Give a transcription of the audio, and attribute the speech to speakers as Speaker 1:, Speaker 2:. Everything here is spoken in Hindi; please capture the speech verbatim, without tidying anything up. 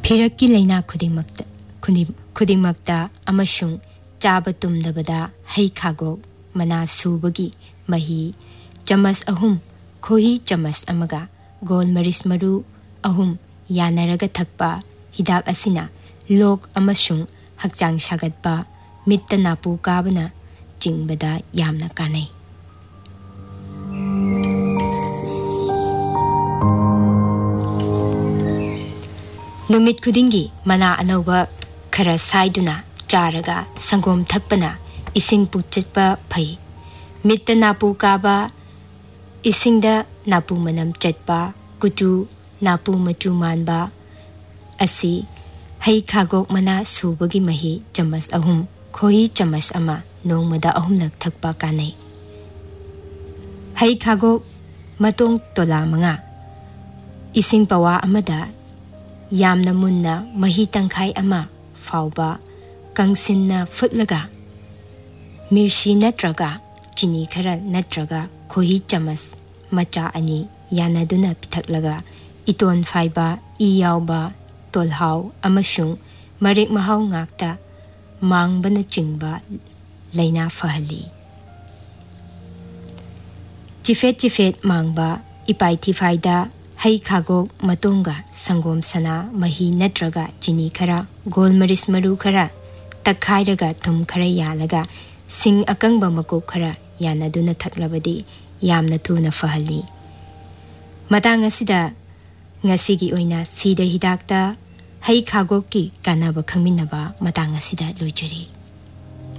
Speaker 1: फिरक्की लैना खुदिंगमक्ता खुदिंगमक्ता अमसुंग चाबा तुमदबदा हई खागोक मना सूबगी मही चमच अहुम खोही चमच अमगा गोलमरिच मरु अहुम यानरगा थकपा हिदाक असिना लोक अमसुंग हक्चांग सागतपा मित्ता नापू काबना चिंगबदा यामना कानै। नुमित खुदिंगी मना अनौबा खरा साइदुना चारगा संगोम थकपना इसिंग पुचटपा फै मित्ता नापू काबा इसिंगदा नापू मनम चटपा कुचू नापू मचू मानबा असि हई खागोक मना सूबगी मही चमच अहुम खोही चमच अमा नोंगमदा अहुमलक थकपा कानै। हई खागोक मतोंग तोला मंगा इसिंग पवा अमदा यामना मुन्ना मही तंखाई अमा फाउबा कंसिन्ना फुटलगा मिर्ची नत्रगा चिनी खरा नत्रगा खोही चमच मचा अनि यानादुना पिथकलगा इतोन फाइबा इ यावबा तोलहाव अमसुंग मरेक महाव ngakta मांगबना चिंगबा लैना फहली। चिफेट चिफेट मांगबा इपाइथिफाइदा हई खागोक मतोंगा संगोम सना मही नत्रगा चिनी खरा गोलमरिच मरु खरा तखाइरगा थुम खरा यालगा सिंग अकंगबा मको खरा यानादुना थकलबदी यामना थुना फहली। मतांग असिदा ngasiगी ओइना सीदा हिदाकता हई खागोक की कानाबा खंगमिनबा मतांग असिदा लोइजरी।